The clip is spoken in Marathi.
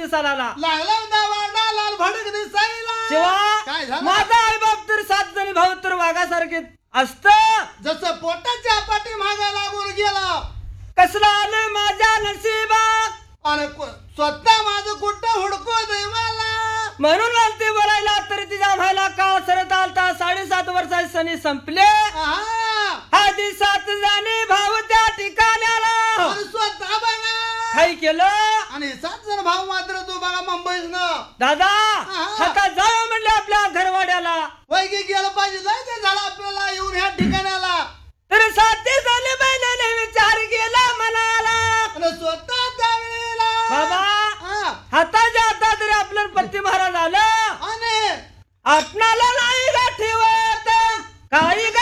दिसायला लागला वाडा लाल भडक दिसायला काय शिवा झालं? माझा आई बाप तर 7 जणी भाऊ तर वाघासारखे असत जसं पोटाच्या पाठी मागा लागून गेला कसला आलं माझ्या नशिबात आणि स्वतः माझं कुठं हुडको देवाला म्हणून आलते बोलायला तरी तिच्या व्हायला काळ सरत आलता 7.5 वर्षाचे सणी संपले आधी 7 जणी भाऊ त्या ठिकाण्याला आणि स्वतः बघा काही केलं आणि 7 जण भाऊ मात्र तू बघा मुंबईत न दादा आता जाऊ म्हणले आपल्या घरवाड्याला वैगी गेलं पाहिजे जायचं झालं आपल्याला येऊन ह्या ठिकाणाला तर 7 झाले महिन्याने विचार केला मनाला आणि स्वतः त्यावेळेला बाबा हाताच्या हातात तरी आपलं पत्ती महाराज आलं आणि आपणाला नाही का ठेवत काही